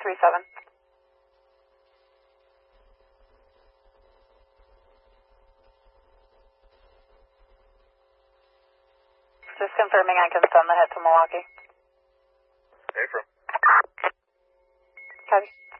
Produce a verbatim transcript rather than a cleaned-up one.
three seven. Just confirming I can send the head to Milwaukee. Affirm. Copy.